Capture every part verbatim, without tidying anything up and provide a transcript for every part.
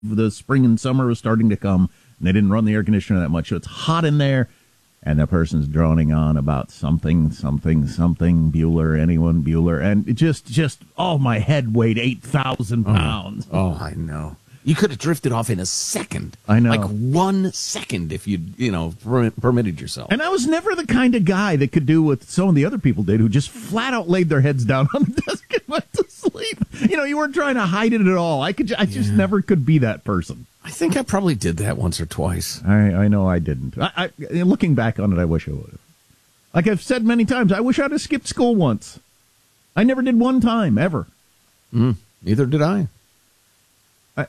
the spring and summer was starting to come, and they didn't run the air conditioner that much, so it's hot in there, and the person's droning on about something, something, something, Bueller, anyone, Bueller, and it just, just, oh, my head weighed eight thousand pounds. Oh, oh, I know. You could have drifted off in a second. I know. Like one second if you, you know, per- permitted yourself. And I was never the kind of guy that could do what some of the other people did, who just flat out laid their heads down on the desk and went to sleep. You know, you weren't trying to hide it at all. I could, I just yeah. never could be that person. I think I probably did that once or twice. I, I know I didn't. I, I, looking back on it, I wish I would have. Like I've said many times, I wish I'd have skipped school once. I never did one time, ever. Mm, neither did I. I,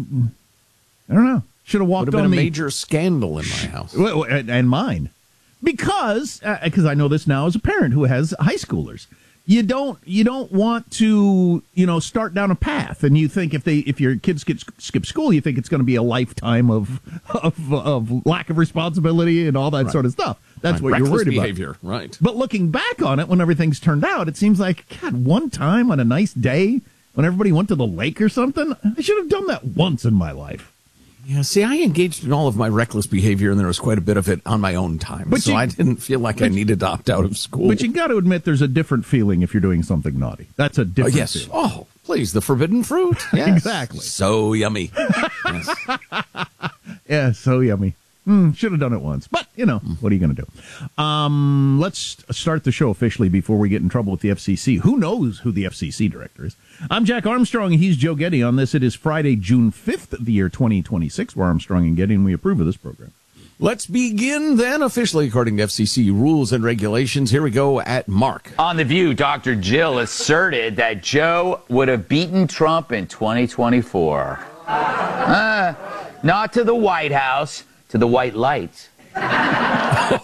I don't know. Should have walked Would have been on a the, major scandal in my house. Well, and, and mine. Because, because uh, I know this now as a parent who has high schoolers. You don't you don't want to, you know, start down a path, and you think if they if your kids get, skip school, you think it's going to be a lifetime of of of lack of responsibility and all that right. sort of stuff. That's right. what Reckless you're worried behavior. about. Right. But looking back on it, when everything's turned out, it seems like, God, one time on a nice day when everybody went to the lake or something, I should have done that once in my life. Yeah, see, I engaged in all of my reckless behavior, and there was quite a bit of it on my own time. But so you, I didn't feel like I needed to opt out of school. But you got to admit there's a different feeling if you're doing something naughty. That's a different uh, yes. feeling. Oh, please, the forbidden fruit. Yes. Exactly. So yummy. Yes. Yeah, so yummy. Mm, should have done it once. But, you know, what are you going to do? Um, let's start the show officially before we get in trouble with the F C C. Who knows who the F C C director is? I'm Jack Armstrong, and he's Joe Getty. On this, it is Friday, June fifth of the year twenty twenty-six. We're Armstrong and Getty, and we approve of this program. Let's begin then, officially according to F C C rules and regulations. Here we go at Mark. On The View, Doctor Jill asserted that Joe would have beaten Trump in twenty twenty-four. Uh, not to the White House, to the white lights. Oh,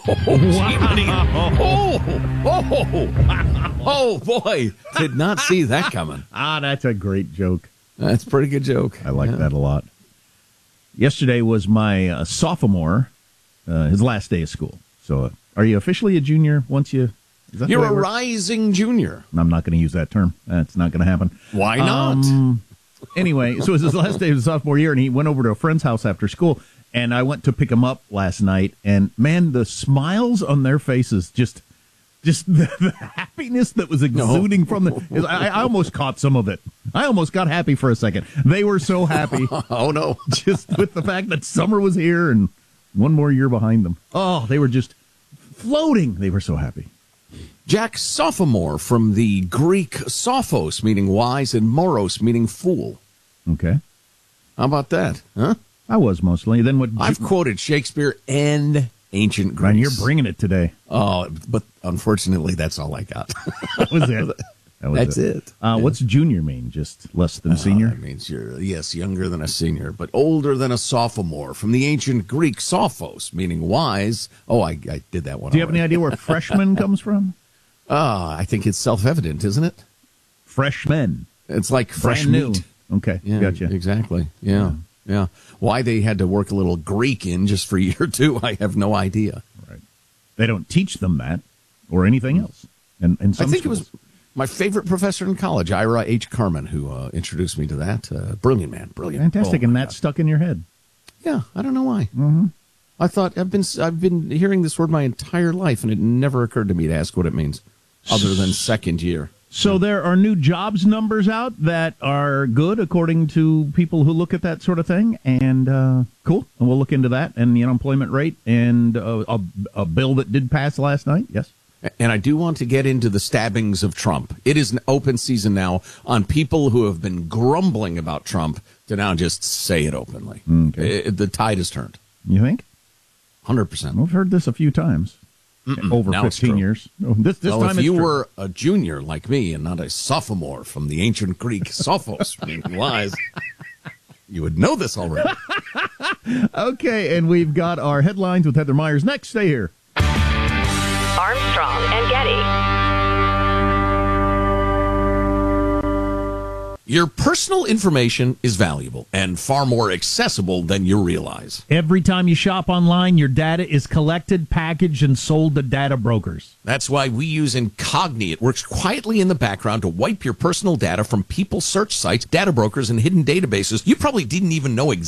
oh, oh, oh, boy. Did not see that coming. Ah, that's a great joke. That's a pretty good joke. I like yeah. that a lot. Yesterday was my uh, sophomore, uh, his last day of school. So uh, are you officially a junior once you... Is that You're a rising junior. I'm not going to use that term. That's not going to happen. Why not? Um, anyway, so it was his last day of his sophomore year, and he went over to a friend's house after school. And I went to pick him up last night, and man, the smiles on their faces, just, just the, the happiness that was exuding no. from the. I, I almost caught some of it. I almost got happy for a second. They were so happy. Oh no! Just with the fact that summer was here and one more year behind them. Oh, they were just floating. They were so happy. Jack, sophomore from the Greek sophos, meaning wise, and moros, meaning fool. Okay. How about that? Huh? I was mostly. Then what? I've quoted Shakespeare and ancient Greece. Man, you're bringing it today. Oh, but unfortunately, that's all I got. That was it. That was that's it. it. Uh, yeah. What's junior mean? Just less than senior? Uh, that means you're, yes, younger than a senior, but older than a sophomore. From the ancient Greek sophos, meaning wise. Oh, I, I did that one. Do you already. have any idea where freshman comes from? Ah, uh, I think it's self-evident, isn't it? Freshmen. It's like fresh Brand new. meat. Okay, yeah, gotcha. Exactly. Yeah. Yeah. Why they had to work a little Greek in just for a year or two, I have no idea. Right. They don't teach them that or anything else. And, and I think schools. it was my favorite professor in college, Ira H. Carmen, who uh, introduced me to that. Uh, brilliant man. Brilliant. Fantastic. Oh, and that's stuck in your head. Yeah. I don't know why. Mm-hmm. I thought I've been I've been hearing this word my entire life, and it never occurred to me to ask what it means other than second year. So there are new jobs numbers out that are good according to people who look at that sort of thing, and uh, cool. And we'll look into that and the unemployment rate and uh, a, a bill that did pass last night. Yes. And I do want to get into the stabbings of Trump. It is an open season now on people who have been grumbling about Trump to now just say it openly. Okay. It, the tide has turned. You think? one hundred percent. We've heard this a few times. Mm-mm. Over now fifteen years. Oh, this this well, time if it's you true. were a junior like me and not a sophomore from the ancient Greek sophos, meaning wise, you would know this already. Okay, and we've got our headlines with Heather Myers next. Stay here. Armstrong and Getty. Your personal information is valuable and far more accessible than you realize. Every time you shop online, your data is collected, packaged, and sold to data brokers. That's why we use Incogni. It works quietly in the background to wipe your personal data from people's search sites, data brokers, and hidden databases you probably didn't even know existed.